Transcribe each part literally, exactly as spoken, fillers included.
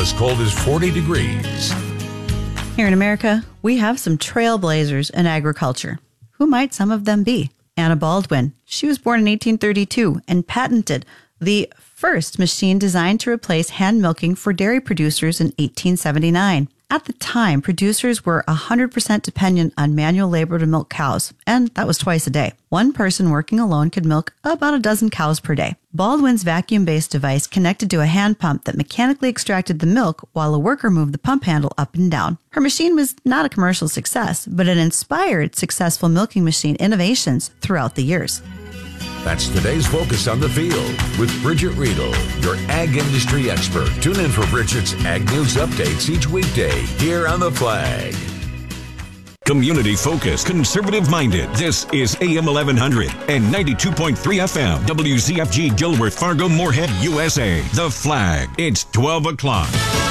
as cold as forty degrees. Here in America, we have some trailblazers in agriculture. Who might some of them be? Anna Baldwin. She was born in eighteen thirty-two and patented the first machine designed to replace hand milking for dairy producers in eighteen seventy-nine. At the time, producers were one hundred percent dependent on manual labor to milk cows, and that was twice a day. One person working alone could milk about a dozen cows per day. Baldwin's vacuum-based device connected to a hand pump that mechanically extracted the milk while a worker moved the pump handle up and down. Her machine was not a commercial success, but it inspired successful milking machine innovations throughout the years. That's today's Focus on the Field with Bridget Riedel, your ag industry expert. Tune in for Bridget's Ag News updates each weekday here on The Flag. Community focused, conservative minded. This is A M eleven hundred and ninety-two point three F M. W Z F G Gilworth, Fargo, Moorhead, U S A. The Flag. It's twelve o'clock.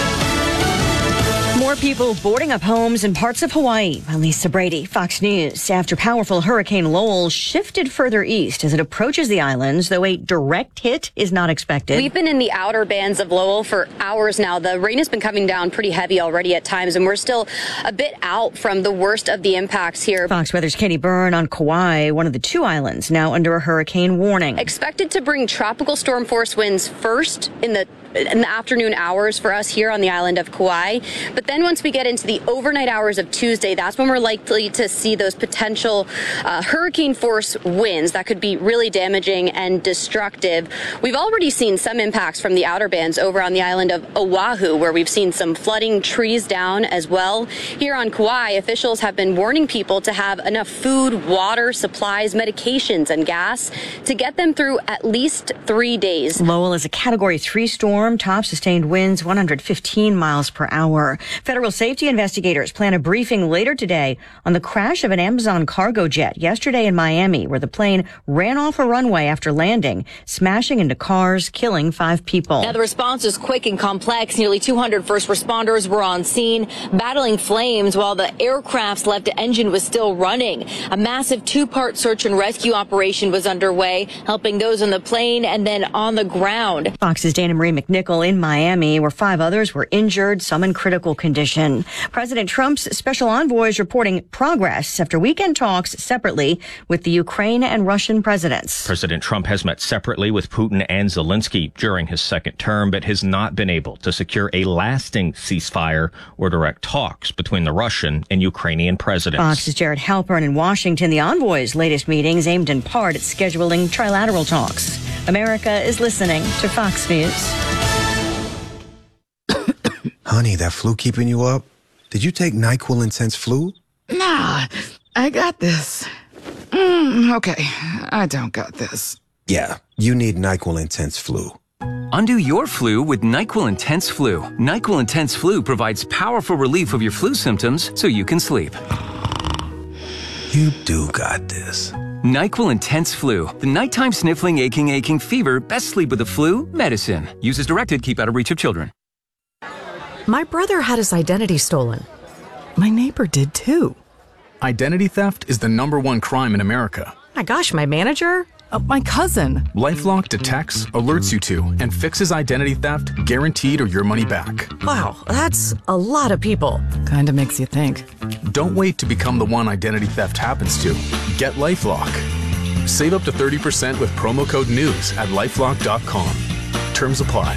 More people boarding up homes in parts of Hawaii. I'm Lisa Brady, Fox News. After powerful Hurricane Lowell shifted further east as it approaches the islands, though a direct hit is not expected. We've been in the outer bands of Lowell for hours now. The rain has been coming down pretty heavy already at times, and we're still a bit out from the worst of the impacts here. Fox Weather's Katie Byrne on Kauai, one of the two islands now under a hurricane warning. Expected to bring tropical storm force winds first in the in the afternoon hours for us here on the island of Kauai. But then once we get into the overnight hours of Tuesday, that's when we're likely to see those potential uh, hurricane force winds that could be really damaging and destructive. We've already seen some impacts from the outer bands over on the island of Oahu, where we've seen some flooding, trees down as well. Here on Kauai, officials have been warning people to have enough food, water, supplies, medications, and gas to get them through at least three days. Lowell is a Category three storm. Top sustained winds one hundred fifteen miles per hour. Federal safety investigators plan a briefing later today on the crash of an Amazon cargo jet yesterday in Miami, where the plane ran off a runway after landing, smashing into cars, killing five people. Now, the response is quick and complex. Nearly two hundred first responders were on scene, battling flames while the aircraft's left engine was still running. A massive two-part search and rescue operation was underway, helping those on the plane and then on the ground. Fox's Dana Marie McNichol in Miami, where five others were injured, some in critical condition. President Trump's special envoy is reporting progress after weekend talks separately with the Ukraine and Russian presidents. President Trump has met separately with Putin and Zelensky during his second term, but has not been able to secure a lasting ceasefire or direct talks between the Russian and Ukrainian presidents. Fox's Jared Halpern in Washington. The envoy's latest meetings aimed in part at scheduling trilateral talks. America is listening to Fox News. Honey, that flu keeping you up? Did you take NyQuil Intense Flu? Nah, I got this. Mm, okay, I don't got this. Yeah, you need NyQuil Intense Flu. Undo your flu with NyQuil Intense Flu. NyQuil Intense Flu provides powerful relief of your flu symptoms so you can sleep. You do got this. NyQuil Intense Flu. The nighttime sniffling, aching, aching fever. Best sleep with the flu medicine. Use as directed. Keep out of reach of children. My brother had his identity stolen. My neighbor did too. Identity theft is the number one crime in America. My gosh, my manager? Uh, my cousin. LifeLock detects, alerts you to, and fixes identity theft guaranteed or your money back. Wow, that's a lot of people. Kinda makes you think. Don't wait to become the one identity theft happens to. Get LifeLock. Save up to thirty percent with promo code NEWS at lifelock dot com. Terms apply.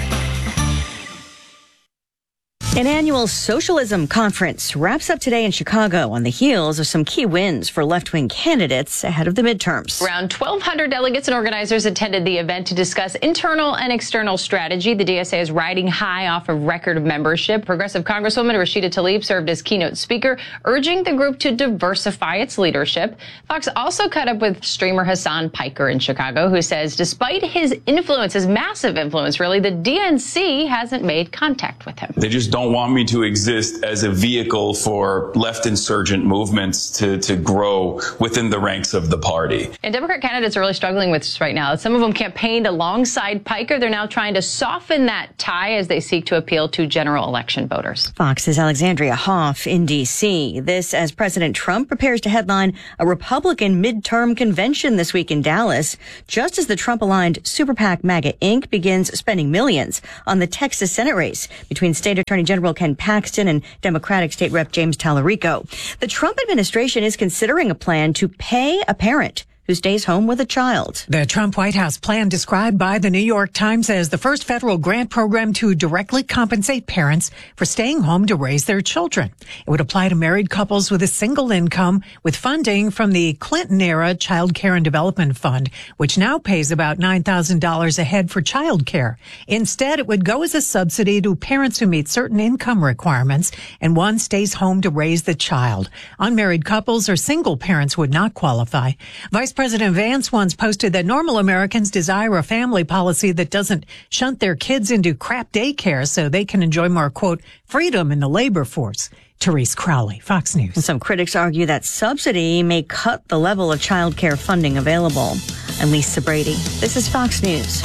An annual socialism conference wraps up today in Chicago on the heels of some key wins for left-wing candidates ahead of the midterms. Around twelve hundred delegates and organizers attended the event to discuss internal and external strategy. The D S A is riding high off a record of membership. Progressive Congresswoman Rashida Tlaib served as keynote speaker, urging the group to diversify its leadership. Fox also caught up with streamer Hassan Piker in Chicago, who says despite his influence, his massive influence, really, the D N C hasn't made contact with him. They just don't don't want me to exist as a vehicle for left insurgent movements to, to grow within the ranks of the party. And Democrat candidates are really struggling with this right now. Some of them campaigned alongside Piker. They're now trying to soften that tie as they seek to appeal to general election voters. Fox's Alexandria Hoff in D C. This as President Trump prepares to headline a Republican midterm convention this week in Dallas, just as the Trump-aligned Super PAC MAGA Incorporated begins spending millions on the Texas Senate race between State Attorney General Ken Paxton and Democratic State Rep James Tallarico. The Trump administration is considering a plan to pay a parent who stays home with a child. The Trump White House plan, described by the New York Times as the first federal grant program to directly compensate parents for staying home to raise their children. It would apply to married couples with a single income, with funding from the Clinton-era Child Care and Development Fund, which now pays about nine thousand dollars a head for child care. Instead, it would go as a subsidy to parents who meet certain income requirements, and one stays home to raise the child. Unmarried couples or single parents would not qualify. Vice President Vance once posted that normal Americans desire a family policy that doesn't shunt their kids into crap daycare so they can enjoy more, quote, freedom in the labor force. Therese Crowley, Fox News. Some critics argue that subsidy may cut the level of child care funding available. I'm Lisa Brady. This is Fox News.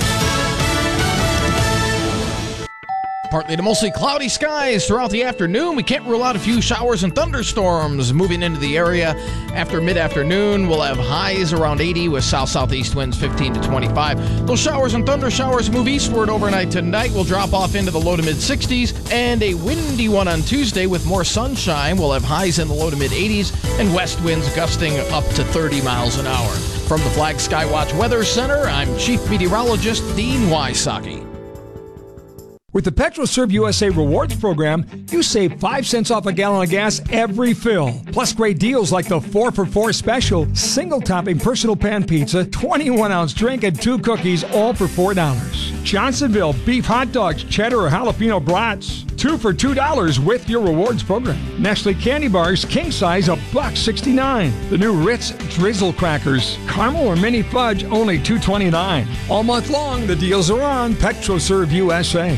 Partly to mostly cloudy skies throughout the afternoon. We can't rule out a few showers and thunderstorms moving into the area after mid-afternoon. We'll have highs around eighty with south-southeast winds fifteen to twenty-five. Those showers and thunder showers move eastward overnight tonight. We'll drop off into the low to mid-sixties, and a windy one on Tuesday with more sunshine. We'll have highs in the low to mid-eighties and west winds gusting up to thirty miles an hour. From the Flag Skywatch Weather Center, I'm Chief Meteorologist Dean Wysocki. With the PetroServe U S A Rewards Program, you save five cents off a gallon of gas every fill. Plus great deals like the four for four special, single-topping personal pan pizza, twenty-one ounce drink, and two cookies, all for four dollars. Johnsonville beef hot dogs, cheddar, or jalapeno brats, two for two dollars with your rewards program. Nestle candy bars, king size, a buck sixty-nine. The new Ritz Drizzle crackers, caramel or mini fudge, only two twenty-nine. All month long, the deals are on PetroServe U S A.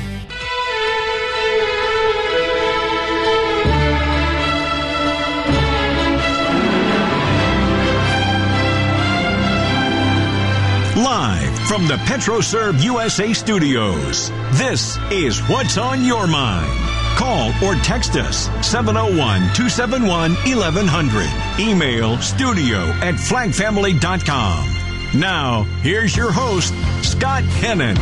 Live from the PetroServe U S A studios, this is What's on Your Mind. Call or text us seven oh one, two seven one, eleven hundred. Email studio at flag family dot com. Now, here's your host, Scott Hennon.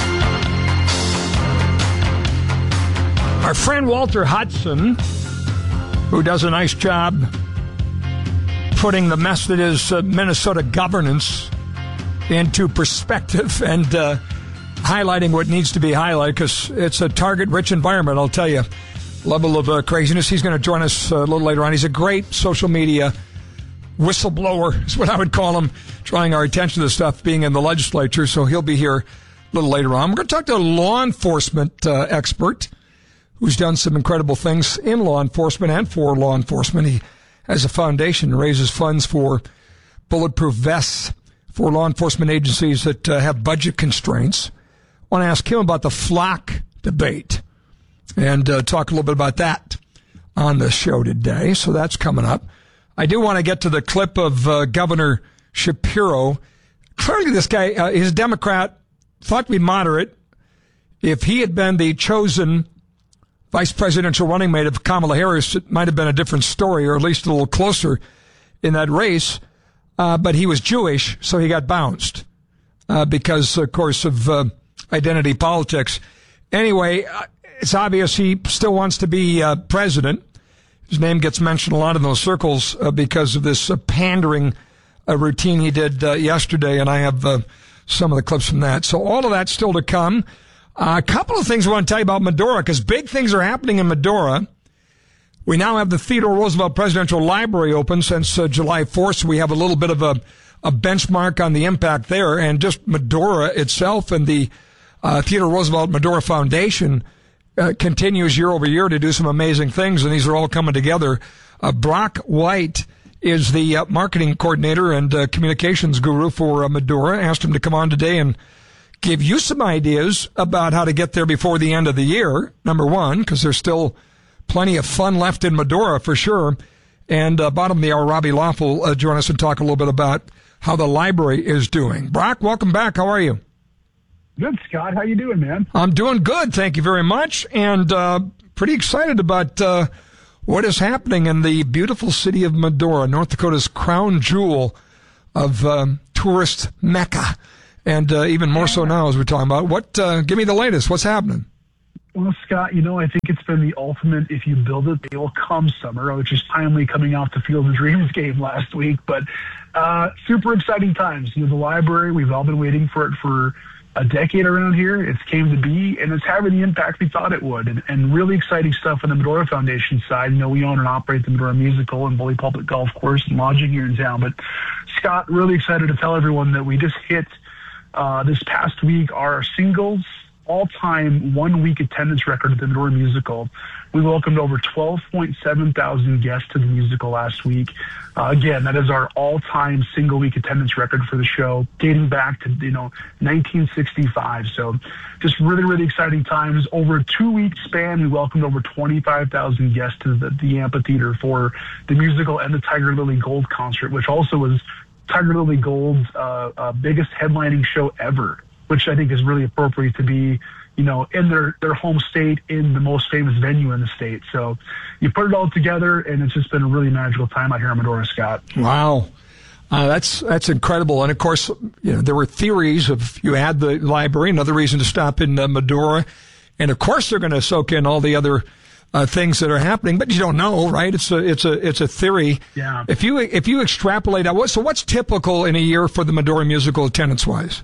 Our friend Walter Hudson, who does a nice job putting the mess that is uh, Minnesota governance into perspective and uh, highlighting what needs to be highlighted, because it's a target-rich environment, I'll tell you. Level of uh, craziness. He's going to join us uh, a little later on. He's a great social media whistleblower, is what I would call him, drawing our attention to this stuff, being in the legislature, so he'll be here a little later on. We're going to talk to a law enforcement uh, expert who's done some incredible things in law enforcement and for law enforcement. He has a foundation, raises funds for bulletproof vests for law enforcement agencies that uh, have budget constraints. I want to ask him about the flock debate and uh, talk a little bit about that on the show today. So that's coming up. I do want to get to the clip of uh, Governor Shapiro. Clearly this guy uh, is a Democrat, thought to be moderate. If he had been the chosen vice presidential running mate of Kamala Harris, it might have been a different story, or at least a little closer in that race. Uh, but he was Jewish, so he got bounced uh, because, of course, of uh, identity politics. Anyway, uh, it's obvious he still wants to be uh, president. His name gets mentioned a lot in those circles uh, because of this uh, pandering uh, routine he did uh, yesterday, and I have uh, some of the clips from that. So all of that's still to come. Uh, a couple of things I want to tell you about Medora, because big things are happening in Medora. We now have the Theodore Roosevelt Presidential Library open since uh, July fourth, so we have a little bit of a, a benchmark on the impact there. And just Medora itself and the uh, Theodore Roosevelt Medora Foundation uh, continues year over year to do some amazing things, and these are all coming together. Uh, Brock White is the uh, marketing coordinator and uh, communications guru for uh, Medora. I asked him to come on today and give you some ideas about how to get there before the end of the year, number one, because there's still plenty of fun left in Medora for sure. And uh, bottom of the hour, Robbie Loff will uh, join us and talk a little bit about how the library is doing. Brock, welcome back. How are you? Good, Scott. How you doing, man? I'm doing good. Thank you very much. And uh, pretty excited about uh, what is happening in the beautiful city of Medora, North Dakota's crown jewel of um, tourist Mecca. And uh, even more so now as we're talking about. What? Uh, give me the latest. What's happening? Well, Scott, you know, I think it's been the ultimate, if you build it, they will come summer, which is timely coming off the Field of Dreams game last week. But uh, super exciting times. You know, the library, we've all been waiting for it for a decade around here. It's came to be, and it's having the impact we thought it would. And, and really exciting stuff on the Medora Foundation side. You know, we own and operate the Medora Musical and Bully Public Golf Course and lodging here in town. But, Scott, really excited to tell everyone that we just hit, uh, this past week, our singles all-time one-week attendance record at the Medora Musical. We welcomed over twelve point seven thousand guests to the musical last week. Uh, again, that is our all-time single-week attendance record for the show, dating back to, you know, nineteen sixty-five. So just really, really exciting times. Over a two-week span, we welcomed over twenty-five thousand guests to the, the amphitheater for the musical and the Tiger Lily Gold concert, which also was Tiger Lily Gold's uh, uh, biggest headlining show ever, which I think is really appropriate to be, you know, in their, their home state, in the most famous venue in the state. So you put it all together, and it's just been a really magical time out here in Medora, Scott. Wow. Uh, that's that's incredible. And, of course, you know, there were theories of you had the library, another reason to stop in uh, Medora. And, of course, they're going to soak in all the other uh, things that are happening. But you don't know, right? It's a it's a, it's a theory. Yeah. If you, if you extrapolate out, what, so what's typical in a year for the Medora Musical attendance-wise?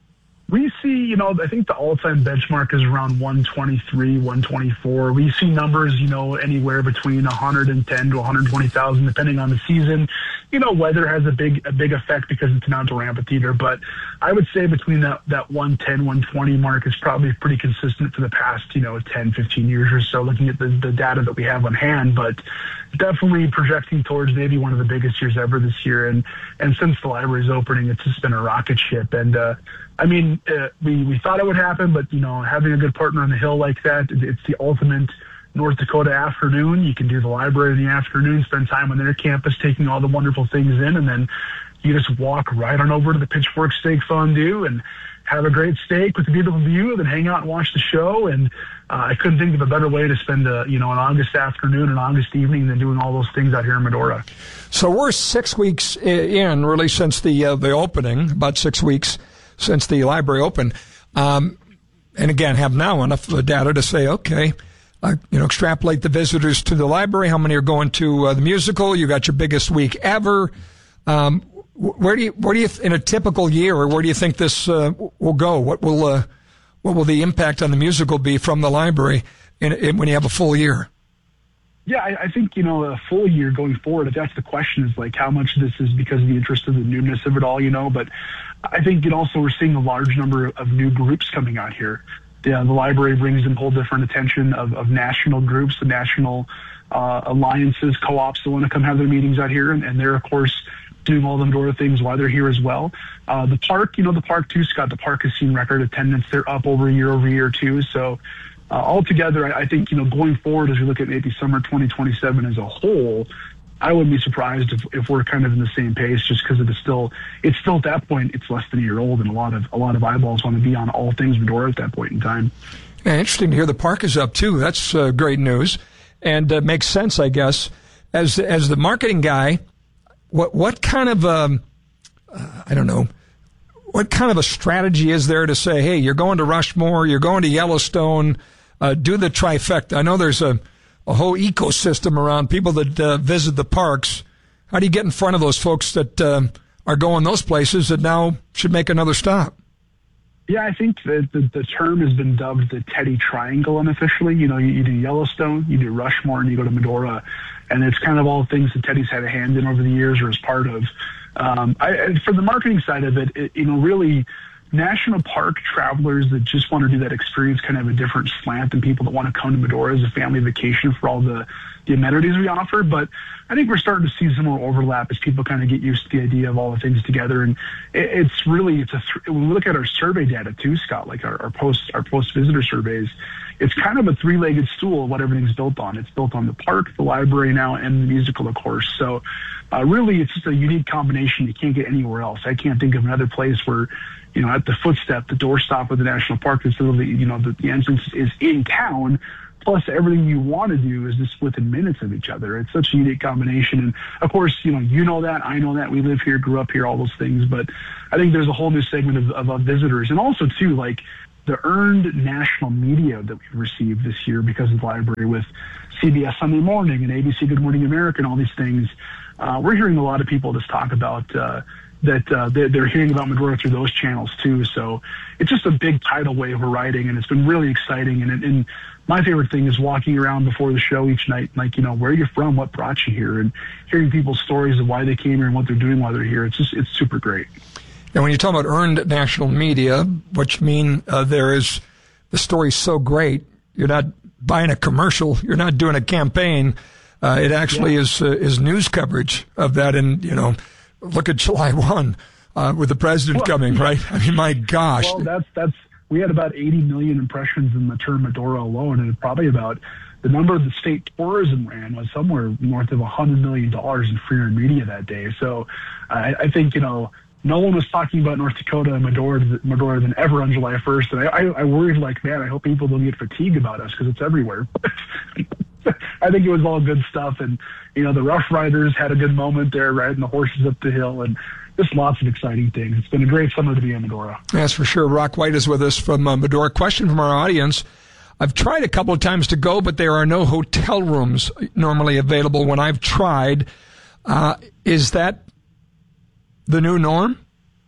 We see, you know, I think the all-time benchmark is around one twenty-three, one twenty-four. We see numbers, you know, anywhere between one hundred ten to one hundred twenty thousand, depending on the season. You know, weather has a big, a big effect because it's an outdoor amphitheater, but I would say between that, that one ten, one twenty mark is probably pretty consistent for the past, you know, ten, fifteen years or so, looking at the, the data that we have on hand, but definitely projecting towards maybe one of the biggest years ever this year. And, and since the library's opening, it's just been a rocket ship. And, uh, I mean, uh, we, we thought it would happen, but, you know, having a good partner on the Hill like that, it's the ultimate North Dakota afternoon. You can do the library in the afternoon, spend time on their campus, taking all the wonderful things in, and then you just walk right on over to the Pitchfork Steak Fondue and have a great steak with a beautiful view, and then hang out and watch the show. And uh, I couldn't think of a better way to spend, a, you know, an August afternoon, an August evening than doing all those things out here in Medora. So we're six weeks in, really, since the uh, the opening, about six weeks since the library opened. Um, and again, have now enough data to say, okay, uh, you know, extrapolate the visitors to the library. How many are going to uh, the musical? You got your biggest week ever. Um, where do you, where do you, in a typical year, or where do you think this uh, will go? What will, uh, what will the impact on the musical be from the library in, in, when you have a full year? Yeah, I, I think, you know, a full year going forward, if that's the question, is like how much this is because of the interest of the newness of it all, you know. But I think it also, we're seeing a large number of new groups coming out here. The, the library brings in a whole different attention of, of national groups, the national uh, alliances, co-ops that want to come have their meetings out here. And, and they're, of course, doing all the Medora things while they're here as well. Uh, the park, you know, the park too, Scott, the park has seen record attendance. They're up over year over year too. So uh, altogether, I, I think, you know, going forward, as we look at maybe summer twenty twenty-seven as a whole, I wouldn't be surprised if, if we're kind of in the same pace, just because it is still, it's still at that point, it's less than a year old, and a lot of a lot of eyeballs want to be on all things Medora at that point in time. Yeah, interesting to hear the park is up too. That's uh, great news, and uh, makes sense, I guess. As as the marketing guy, what what kind of um, uh, I don't know, what kind of a strategy is there to say, hey, you're going to Rushmore, you're going to Yellowstone, uh, do the trifecta? I know there's a a whole ecosystem around people that uh, visit the parks. How do you get in front of those folks that um, are going those places that now should make another stop? Yeah, I think that the, the term has been dubbed the Teddy Triangle unofficially. You know, you, you do Yellowstone, you do Rushmore, and you go to Medora. And it's kind of all things that Teddy's had a hand in over the years or is part of. Um, I, for the marketing side of it, it, you know, really national park travelers that just want to do that experience kind of a different slant than people that want to come to Medora as a family vacation for all the, the amenities we offer. But I think we're starting to see some more overlap as people kind of get used to the idea of all the things together. And it, it's really, it's a, th- when we look at our survey data too, Scott, like our, our post, our post visitor surveys, it's kind of a three-legged stool of what everything's built on. It's built on the park, the library now, and the musical, of course. So uh, really, it's just a unique combination you can't get anywhere else. I can't think of another place where, you know, at the footstep, the doorstop of the national park is literally, you know, the, the entrance is in town, plus everything you want to do is just within minutes of each other. It's such a unique combination. And of course, you know, you know that, I know that, we live here, grew up here, all those things. But I think there's a whole new segment of, of, of visitors. And also, too, like, the earned national media that we've received this year because of the library with C B S Sunday Morning and A B C Good Morning America and all these things. Uh, we're hearing a lot of people just talk about uh, that uh, they're, they're hearing about Medora through those channels too. So it's just a big tidal wave we're riding, and it's been really exciting. And, and my favorite thing is walking around before the show each night, like, you know, where you're from, what brought you here, and hearing people's stories of why they came here and what they're doing while they're here. It's just, it's super great. And when you talk about earned national media, which mean uh, there is the story's so great, you're not buying a commercial, you're not doing a campaign. Uh, it actually yeah. is uh, is news coverage of that. And, you know, look at July first uh, with the president well, coming, right? I mean, my gosh. Well, that's that's we had about eighty million impressions in the term Medora alone, and probably about the number the state tourism ran was somewhere north of one hundred million dollars in free earned media that day. So I, I think, you know, no one was talking about North Dakota and Medora, Medora than ever on July first. And I, I, I worried, like, man, I hope people don't get fatigued about us because it's everywhere. I think it was all good stuff. And, you know, the Rough Riders had a good moment there riding the horses up the hill, and just lots of exciting things. It's been a great summer to be in Medora. That's for sure. Rock White is with us from uh, Medora. Question from our audience. I've tried a couple of times to go, but there are no hotel rooms normally available when I've tried. Uh, is that the new norm?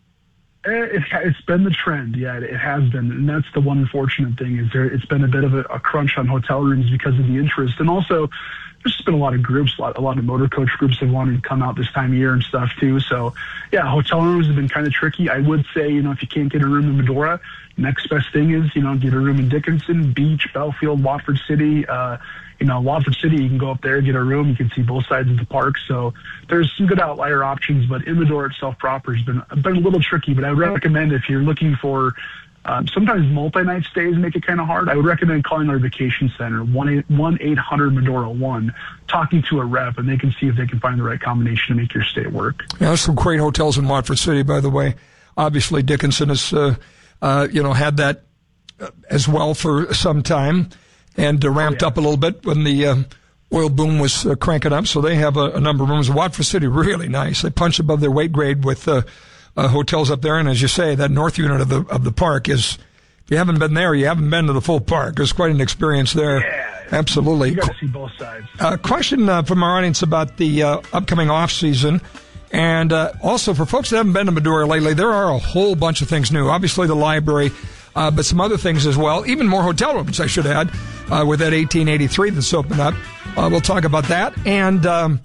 It, it's been the trend, yeah, it has been, and that's the one unfortunate thing is there. It's been a bit of a, a crunch on hotel rooms because of the interest, and also there's just been a lot of groups, a lot, a lot of motor coach groups have wanted to come out this time of year and stuff too. So, yeah, hotel rooms have been kind of tricky. I would say, you know, if you can't get a room in Medora, next best thing is, you know, get a room in Dickinson, Beach, Belfield, Watford City. Uh, you know, Watford City, you can go up there, get a room. You can see both sides of the park. So there's some good outlier options, but in Medora itself proper has been, been a little tricky. But I would recommend if you're looking for um, sometimes multi-night stays make it kind of hard. I would recommend calling our vacation center, one eight hundred Medora one, talking to a rep, and they can see if they can find the right combination to make your stay work. Yeah, there's some great hotels in Watford City, by the way. Obviously, Dickinson has, uh, uh, you know, had that as well for some time. And uh, ramped oh, yeah. up a little bit when the uh, oil boom was uh, cranking up. So they have a, a number of rooms. Watford City, really nice. They punch above their weight grade with uh, uh, hotels up there. And as you say, that north unit of the of the park is, if you haven't been there, you haven't been to the full park. It's quite an experience there. Yeah, absolutely. You got to see both sides. Uh, question uh, from our audience about the uh, upcoming off season. And uh, also for folks that haven't been to Medora lately, there are a whole bunch of things new. Obviously the library, uh, but some other things as well. Even more hotel rooms, I should add, uh, with that eighteen eighty-three that's opened up. Uh, we'll talk about that. And um,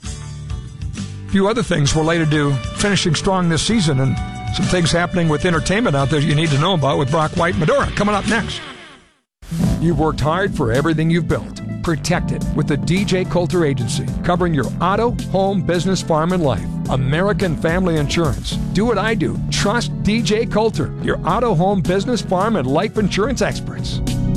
a few other things related to finishing strong this season and some things happening with entertainment out there you need to know about with Brock White Medora. Coming up next. You've worked hard for everything you've built. Protect it with the D J Coulter Agency, covering your auto, home, business, farm, and life. American Family Insurance. Do what I do. Trust D J Coulter, your auto, home, business, farm, and life insurance experts.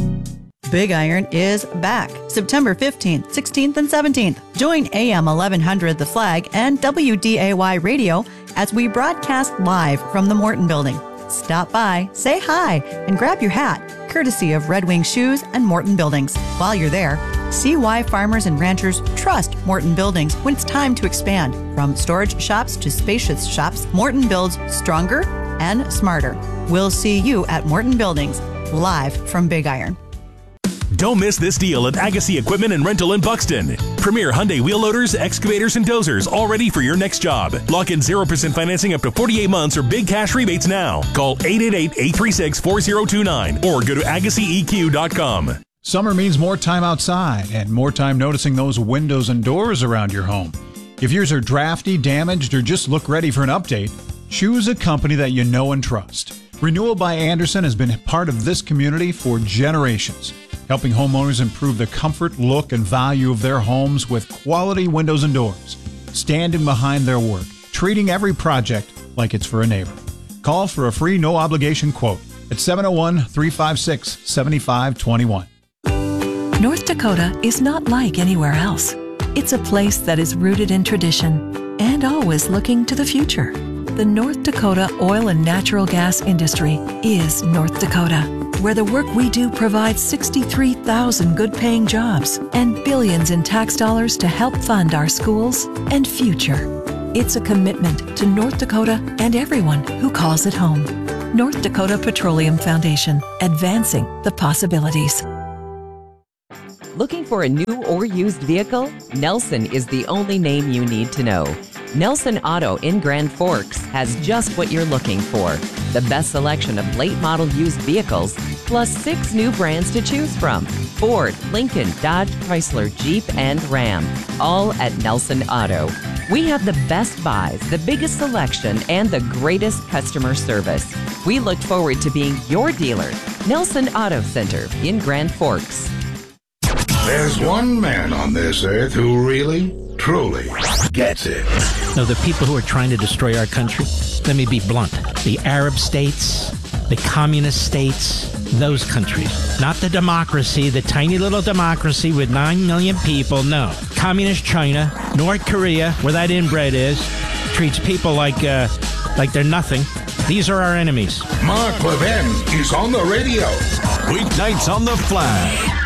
Big Iron is back September fifteenth, sixteenth, and seventeenth. Join A M eleven hundred The Flag and W D A Y Radio as we broadcast live from the Morton Building. Stop by, say hi, and grab your hat, courtesy of Red Wing Shoes and Morton Buildings. While you're there, see why farmers and ranchers trust Morton Buildings when it's time to expand. From storage shops to spacious shops, Morton builds stronger and smarter. We'll see you at Morton Buildings, live from Big Iron. Don't miss this deal at Agassi Equipment and Rental in Buxton. Premier Hyundai wheel loaders, excavators, and dozers, all ready for your next job. Lock in zero percent financing up to forty-eight months or big cash rebates now. Call eight eight eight, eight three six, four zero two nine or go to agassi e q dot com. Summer means more time outside and more time noticing those windows and doors around your home. If yours are drafty, damaged, or just look ready for an update, choose a company that you know and trust. Renewal by Andersen has been part of this community for generations, helping homeowners improve the comfort, look, and value of their homes with quality windows and doors, standing behind their work, treating every project like it's for a neighbor. Call for a free no-obligation quote at seven oh one, three five six, seven five two one. North Dakota is not like anywhere else. It's a place that is rooted in tradition and always looking to the future. The North Dakota oil and natural gas industry is North Dakota, where the work we do provides sixty-three thousand good-paying jobs and billions in tax dollars to help fund our schools and future. It's a commitment to North Dakota and everyone who calls it home. North Dakota Petroleum Foundation, advancing the possibilities. Looking for a new or used vehicle? Nelson is the only name you need to know. Nelson Auto in Grand Forks has just what you're looking for. The best selection of late model used vehicles, plus six new brands to choose from. Ford, Lincoln, Dodge, Chrysler, Jeep, and Ram, all at Nelson Auto. We have the best buys, the biggest selection, and the greatest customer service. We look forward to being your dealer. Nelson Auto Center in Grand Forks. There's one man on this earth who really, truly gets it. Now, the people who are trying to destroy our country, let me be blunt, the Arab states, the communist states, those countries. Not the democracy, the tiny little democracy with nine million people, no. Communist China, North Korea, where that inbred is, treats people like, uh, like they're nothing. These are our enemies. Mark Levin is on the radio. Weeknights on the Flag.